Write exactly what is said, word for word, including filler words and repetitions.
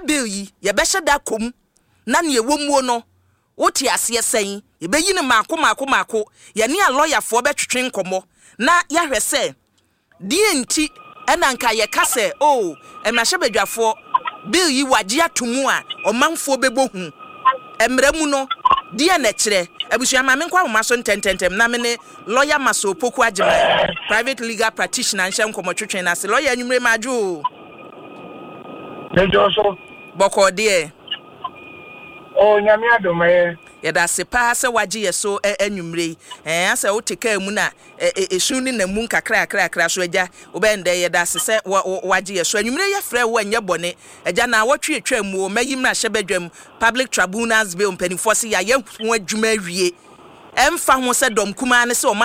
bill yi ye be hyeda kom na ne ewomuo no wote ase sen ye be yi ne maako maako maako ye ne a lawyer fo be twetwe nkomo na ya hwese die nti ena nka ye kase oh emahye badwafo bill yi wagye atomu a omanfo bebohu emremu no die na kire abusua ma me nkwa maso ntententem na me ne lawyer Maso Opoku Agyeman private legal practitioner nhye nkomo twetwe na se lawyer anwumre majo Nejo so boko de o nyame adome ye da se pa se wagye ye so anwumre eh asa wo teka mu na esu ni na mu nkakra kra kra so agya obende ye da se se wagye ye so anwumre ye frɛ wo anya bone agya na wotwe etwa mu o mayimra hye badwam public tribunals bill mpanifo se ya ye hu adwuma awie emfa ho se dom kuma ne se